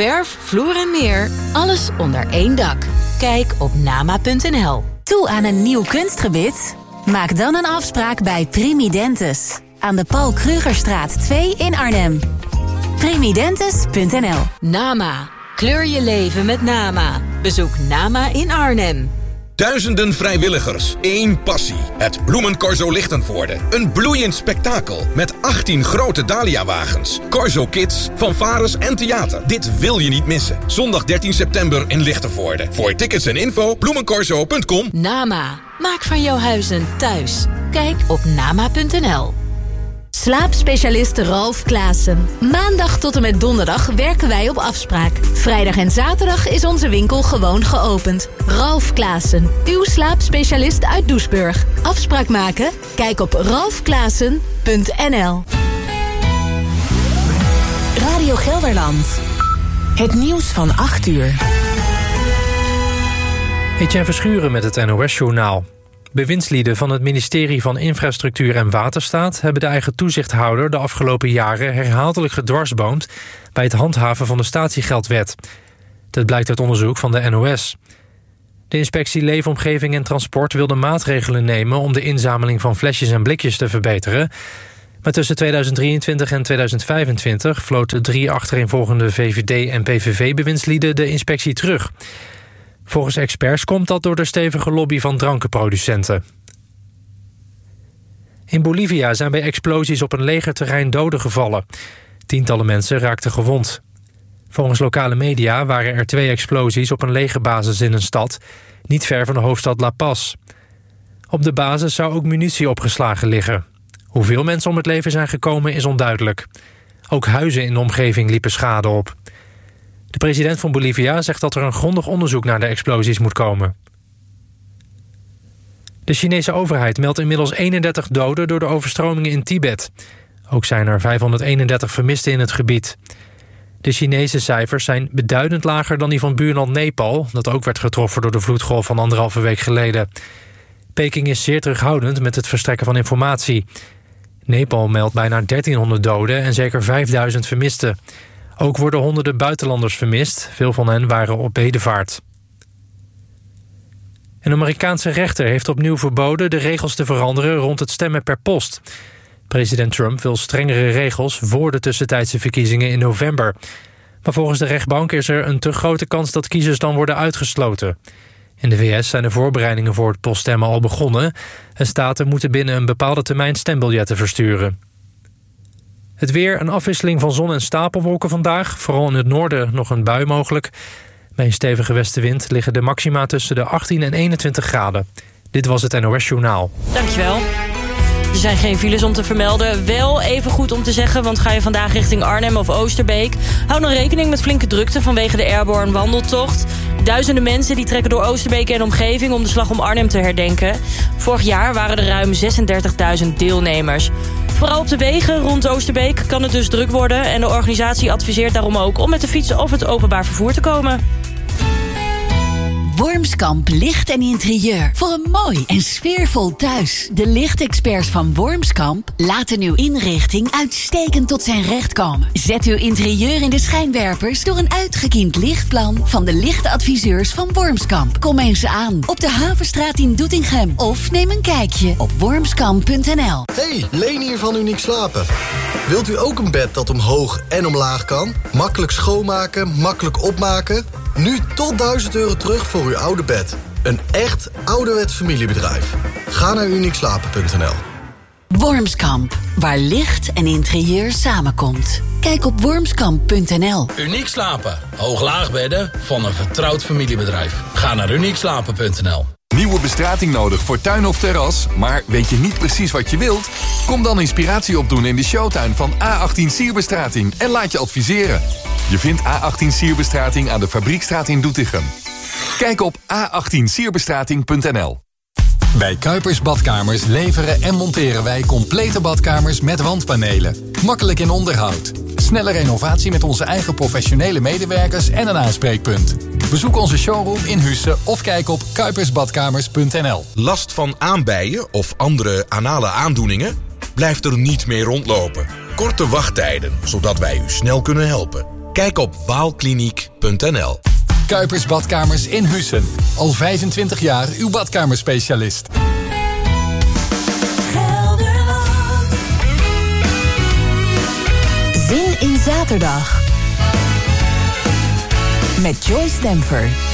verf, vloer en meer. Alles onder één dak. Kijk op nama.nl. Toe aan een nieuw kunstgebit? Maak dan een afspraak bij Primidentis. Aan de Paul Krugerstraat 2 in Arnhem. Primidentis.nl. Nama. Kleur je leven met Nama. Bezoek Nama in Arnhem. Duizenden vrijwilligers, één passie. Het Bloemencorso Lichtenvoorde. Een bloeiend spektakel met 18 grote Dahlia-wagens. Corso Kids, fanfares en theater. Dit wil je niet missen. Zondag 13 september in Lichtenvoorde. Voor tickets en info bloemencorso.com. Nama. Maak van jouw huis een thuis. Kijk op nama.nl. Slaapspecialist Ralf Klaassen. Maandag tot en met donderdag werken wij op afspraak. Vrijdag en zaterdag is onze winkel gewoon geopend. Ralf Klaassen, uw slaapspecialist uit Doesburg. Afspraak maken? Kijk op ralfklaassen.nl. Radio Gelderland. Het nieuws van 8 uur. Etienne Verschuren met het NOS-journaal. Bewindslieden van het ministerie van Infrastructuur en Waterstaat hebben de eigen toezichthouder de afgelopen jaren herhaaldelijk gedwarsboomd bij het handhaven van de statiegeldwet. Dat blijkt uit onderzoek van de NOS. De inspectie Leefomgeving en Transport wilde maatregelen nemen om de inzameling van flesjes en blikjes te verbeteren. Maar tussen 2023 en 2025 floten 3 achtereenvolgende VVD- en PVV-bewindslieden de inspectie terug. Volgens experts komt dat door de stevige lobby van drankenproducenten. In Bolivia zijn bij explosies op een legerterrein doden gevallen. Tientallen mensen raakten gewond. Volgens lokale media waren er 2 explosies op een legerbasis in een stad, niet ver van de hoofdstad La Paz. Op de basis zou ook munitie opgeslagen liggen. Hoeveel mensen om het leven zijn gekomen is onduidelijk. Ook huizen in de omgeving liepen schade op. De president van Bolivia zegt dat er een grondig onderzoek naar de explosies moet komen. De Chinese overheid meldt inmiddels 31 doden door de overstromingen in Tibet. Ook zijn er 531 vermisten in het gebied. De Chinese cijfers zijn beduidend lager dan die van buurland Nepal, dat ook werd getroffen door de vloedgolf van 1,5 week geleden. Peking is zeer terughoudend met het verstrekken van informatie. Nepal meldt bijna 1300 doden en zeker 5000 vermisten. Ook worden honderden buitenlanders vermist. Veel van hen waren op bedevaart. Een Amerikaanse rechter heeft opnieuw verboden de regels te veranderen rond het stemmen per post. President Trump wil strengere regels voor de tussentijdse verkiezingen in november. Maar volgens de rechtbank is er een te grote kans dat kiezers dan worden uitgesloten. In de VS zijn de voorbereidingen voor het poststemmen al begonnen en staten moeten binnen een bepaalde termijn stembiljetten versturen. Het weer, een afwisseling van zon en stapelwolken vandaag. Vooral in het noorden nog een bui mogelijk. Bij een stevige westenwind liggen de maxima tussen de 18 en 21 graden. Dit was het NOS Journaal. Dankjewel. Er zijn geen files om te vermelden. Wel even goed om te zeggen, want ga je vandaag richting Arnhem of Oosterbeek, hou dan rekening met flinke drukte vanwege de Airborne wandeltocht. Duizenden mensen die trekken door Oosterbeek en omgeving om de slag om Arnhem te herdenken. Vorig jaar waren er ruim 36.000 deelnemers. Vooral op de wegen rond Oosterbeek kan het dus druk worden en de organisatie adviseert daarom ook om met de fiets of het openbaar vervoer te komen. Wormskamp Licht en Interieur. Voor een mooi en sfeervol thuis. De lichtexperts van Wormskamp laten uw inrichting uitstekend tot zijn recht komen. Zet uw interieur in de schijnwerpers door een uitgekiend lichtplan van de lichtadviseurs van Wormskamp. Kom eens aan op de Havenstraat in Doetinchem of neem een kijkje op wormskamp.nl. Hey, Leen hier van Uniek Slapen. Wilt u ook een bed dat omhoog en omlaag kan? Makkelijk schoonmaken, makkelijk opmaken? Nu tot €1000 terug voor uw oude bed. Een echt ouderwets familiebedrijf. Ga naar uniekslapen.nl. Wormskamp, waar licht en interieur samenkomt. Kijk op wormskamp.nl. Uniek Slapen. Hoog-laag bedden van een vertrouwd familiebedrijf. Ga naar uniekslapen.nl. Nieuwe bestrating nodig voor tuin of terras, maar weet je niet precies wat je wilt? Kom dan inspiratie opdoen in de showtuin van A18 Sierbestrating en laat je adviseren. Je vindt A18 Sierbestrating aan de Fabriekstraat in Doetinchem. Kijk op a18sierbestrating.nl. Bij Kuipers Badkamers leveren en monteren wij complete badkamers met wandpanelen. Makkelijk in onderhoud. Snelle renovatie met onze eigen professionele medewerkers en een aanspreekpunt. Bezoek onze showroom in Husse of kijk op kuipersbadkamers.nl. Last van aanbijen of andere anale aandoeningen? Blijf er niet meer rondlopen. Korte wachttijden, zodat wij u snel kunnen helpen. Kijk op waalkliniek.nl. Kuipers Badkamers in Huissen. Al 25 jaar uw badkamerspecialist. Zin in zaterdag. Met Joyce Demfer.